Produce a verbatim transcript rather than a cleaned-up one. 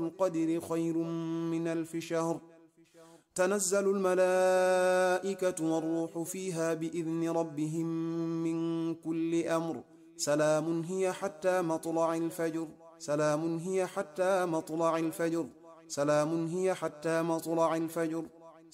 القدر خير من ألف شهر. تنزل الملائكة والروح فيها بإذن ربهم من كل أمر. سلام هي حتى مطلع الفجر. سلام هي حتى مطلع الفجر. سلام هي حتى مطلع الفجر.